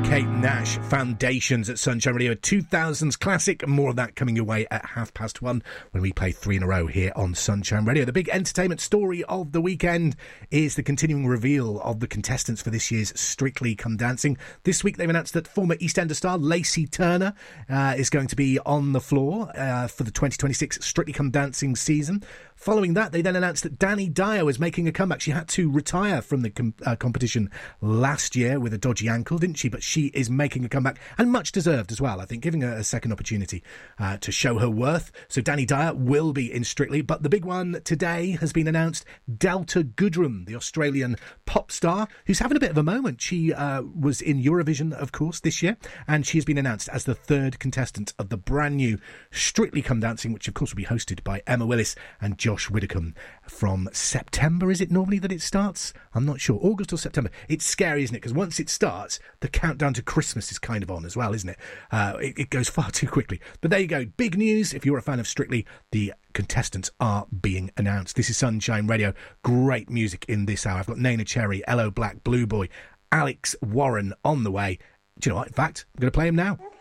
Kate Nash, Foundations at Sunshine Radio, a 2000s classic. More of that coming your way at 1:30 when we play 3 in a row here on Sunshine Radio. The big entertainment story of the weekend is the continuing reveal of the contestants for this year's Strictly Come Dancing. This week they've announced that former EastEnders star Lacey Turner is going to be on the floor for the 2026 Strictly Come Dancing season. Following that, they then announced that Danny Dyer was making a comeback. She had to retire from the competition last year with a dodgy ankle, didn't she? But she is making a comeback, and much deserved as well, I think, giving her a second opportunity to show her worth. So Danny Dyer will be in Strictly, but the big one today has been announced. Delta Goodrem, the Australian pop star, who's having a bit of a moment. She was in Eurovision, of course, this year, and she has been announced as the third contestant of the brand new Strictly Come Dancing, which of course will be hosted by Emma Willis and Josh Widdicombe from September. Is it normally that it starts? I'm not sure. August or September. It's scary, isn't it? Because once it starts, the countdown to Christmas is kind of on as well, isn't it? It goes far too quickly. But there you go. Big news. If you're a fan of Strictly, the contestants are being announced. This is Sunshine Radio. Great music in this hour. I've got Nana Cherry, Ello Black, Blue Boy, Alex Warren on the way. Do you know what? In fact, I'm going to play him now.